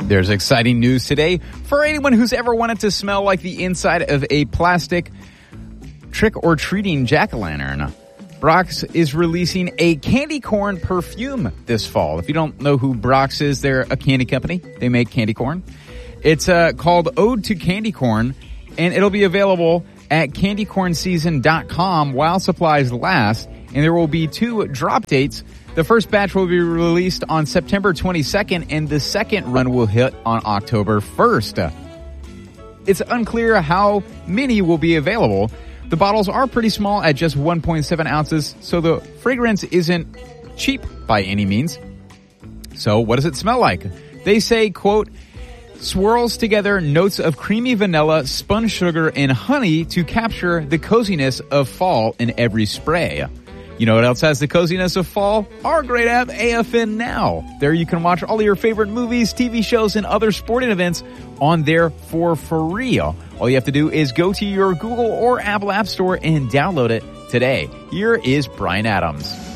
There's exciting news today for anyone who's ever wanted to smell like the inside of a plastic trick-or-treating jack-o'-lantern. Brock's is releasing a candy corn perfume this fall. If you don't know who Brock's is, they're a candy company. They make candy corn. It's called Ode to Candy Corn, and it'll be available at candycornseason.com while supplies last, and there will be 2 drop dates. The first batch will be released on September 22nd, and the second run will hit on October 1st. It's unclear how many will be available. The bottles are pretty small at just 1.7 ounces, so the fragrance isn't cheap by any means. So what does it smell like? They say, quote, swirls together notes of creamy vanilla, spun sugar, and honey to capture the coziness of fall in every spray. You know what else has the coziness of fall? Our great app, AFN Now. There you can watch all of your favorite movies, TV shows, and other sporting events on there for free. All you have to do is go to your Google or Apple App Store and download it today. Here is Brian Adams.